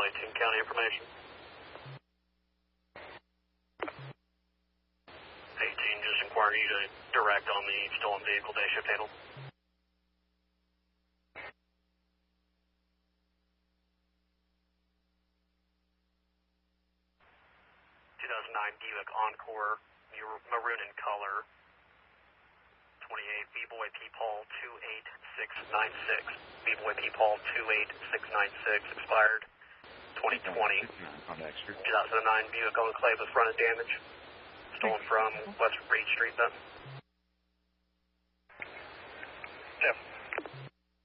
relay King County information. 18, just inquiring you to direct on the stolen vehicle day shift handle. 2009 Buick Encore, maroon in color. 28 B-Boy P. Paul 28696. B-Boy P. Paul 28696, expired 2020. 2009 Buick Enclave with front end damage. Stolen from West Reed Street, then. Yeah.